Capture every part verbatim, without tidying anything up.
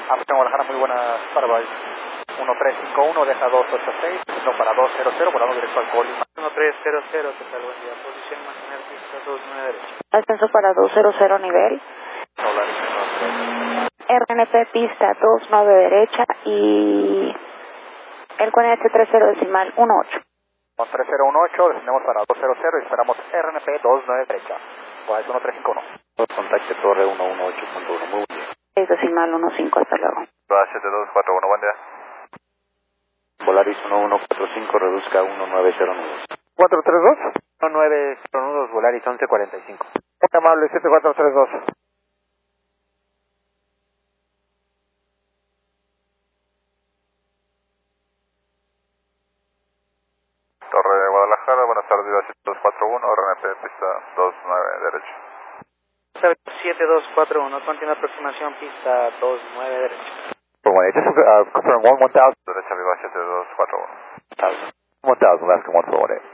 Amsterdam Guadalajara, muy buenas tardes. uno tres cinco uno, deja dos ocho seis, no para dos cero cero, volando directo al Colima. uno tres cero cero, ¿qué tal? Buen día. Posición mantener pista dos nueve derecha. Ascenso para dos cero cero nivel. Solaris uno tres. R N P pista dos nueve derecha y el Q N H tres cero decimal uno ocho. tres cero uno ocho, descendemos para dos cero cero y esperamos R N P dos nueve derecha. Pues uno tres cinco uno. Contacte Torre uno uno ocho punto uno, muy buen día. seis decimal uno cinco, hasta luego. siete dos cuatro uno, buen día. Volaris uno uno cuatro cinco, reduzca uno nueve cero nueve. cuatro tres dos. uno nueve cero nueve, Volaris once cuarenta y cinco. Muy amable, siete cuatro tres dos. Torre de Guadalajara, buenas tardes, siete dos cuatro uno, R N P pista dos nueve derecha. siete dos cuatro uno, continua aproximación pista dos nueve derecha. Bueno, just uh, confirm one one thousand, derecha viva siete dos cuatro uno. one thousand, left one four eight.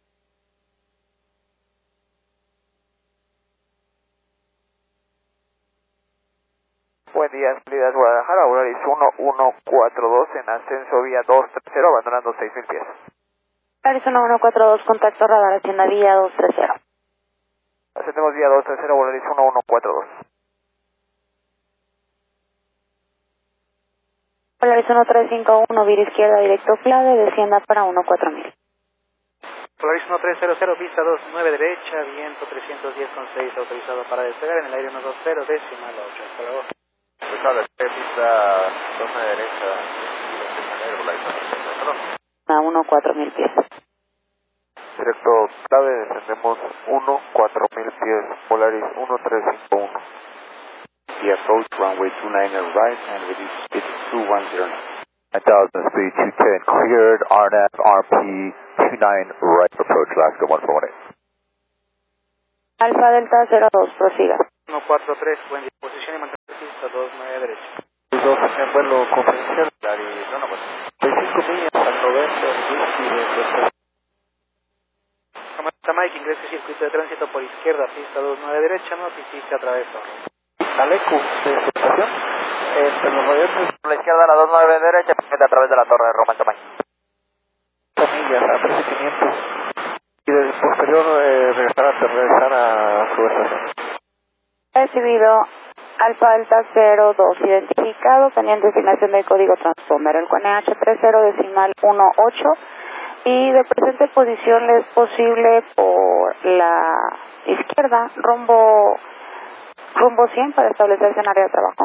Buen día, Salida Guadalajara, Volaris uno uno cuatro dos en ascenso vía dos tres cero, abandonando seis mil pies. Volaris uno uno cuatro dos, contacto radar, hacienda vía dos tres cero. Ascendemos vía dos tres cero, Volaris uno uno cuatro dos. Volaris uno tres cinco uno, vía izquierda directo clave, descienda para uno cuatro mil. Volaris uno tres cero cero, pista dos nueve derecha, viento trescientos diez con seis, autorizado para despegar en el aire uno dos cero, decimal ocho. Hasta luego. Pista dos nueve derecha, A uno cuatro mil pies. directo clave, descendemos uno cuatro mil pies, Volaris uno tres cinco uno. The approach runway two nine right and reduce speed to two one zero. nine thousand speed two ten, cleared R N F R P two nine right approach, Alaska one four eight. Alfa Delta cero dos, prosiga. uno cuatro tres, buen día. Posición y mantener pista dos nueve derecha. dos en vuelo confidencial, Arizona, veinticinco millas al noventa, whisky Comandante Mike, ingrese circuito de tránsito por izquierda, pista dos nueve derecha, notifica a través de Alecu, de estación, entre los radiantes, por la izquierda a la dos nueve derecha, a través de la torre de Roma Tamaño. millas a trece mil quinientos y de posterior eh, regresar, a, regresar a su estación. Recibido Alfa Delta cero dos, identificado, pendiente designación del código transponder, el Q N H tres cero decimal uno ocho, y de presente posición le es posible por la izquierda, rumbo rumbo cien para establecerse en área de trabajo.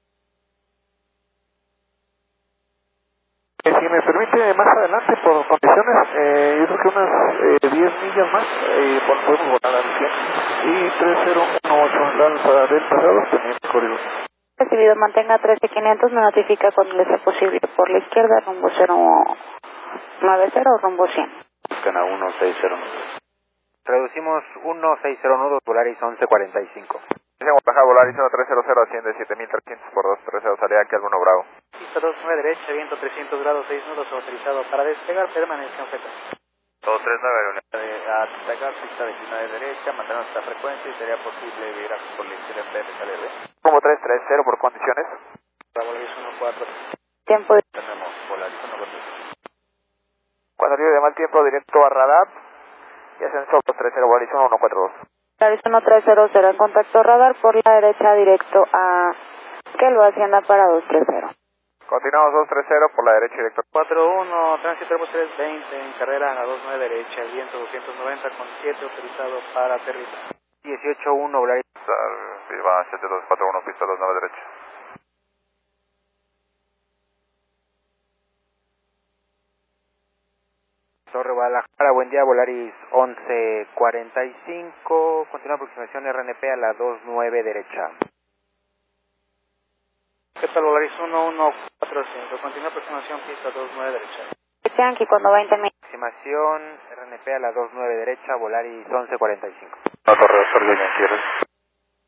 Eh, si me permite, más adelante, por condiciones, eh, yo creo que unas eh, diez millas más, eh, bueno, podemos volar al cien. Y tres cero uno ocho, Alfa Delta cero, teniente código. Recibido, mantenga trece quinientos, me notifica cuando le sea posible por la izquierda, rumbo cero nueve cero, rumbo cien. Buscan a uno seis cero. Reducimos uno seis cero nueve, Volaris once cuarenta y cinco. Baja Volaris uno tres cero cero, asciende siete mil trescientos por dos tres cero, salida aquí al uno Bravo. Pista dos nueve derecha, viento trescientos grados, seis nudos, autorizado para despegar, permanezca en frecuencia. dos tres nueve, A despegar, pista veintinueve derecha, mantenemos esta frecuencia y sería posible virar por la izquierda en vez de salir, ¿eh? Como tres tres cero por condiciones. Volaris uno cuatro. Tiempo de... Tenemos Volaris uno cuatro. Cuando libre de mal tiempo, directo a radar y ascenso dos tres cero, Volaris uno cuatro dos. Volaris uno tres cero cero en contacto radar por la derecha directo a Kelva, hacienda para dos tres cero. Continuamos dos tres cero por la derecha directo. cuatro uno, tránsito Airbus trescientos veinte, en carrera a la dos nueve derecha, el viento doscientos noventa con siete, autorizado para aterrizar. dieciocho uno, Volaris. Viva siete dos cuatro uno, pista dos nueve derecha. Torre Guadalajara, buen día, Volaris once cuarenta y cinco, continúa aproximación R N P a la dos nueve derecha. ¿Qué tal, Volaris uno uno cuatro cinco, continúa aproximación pista dos nueve derecha. Yankee cuando veinte mil. Aproximación R N P a la dos nueve derecha, Volaris once cuarenta y cinco. No, Torre, Torre, ¿quieres?